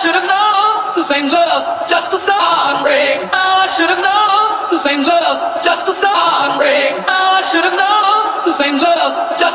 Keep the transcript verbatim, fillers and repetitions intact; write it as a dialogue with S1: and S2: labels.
S1: should've known this ain't love, just a start break. Oh, I should've known this ain't love, just a start break. Oh, I should've known this ain't love, just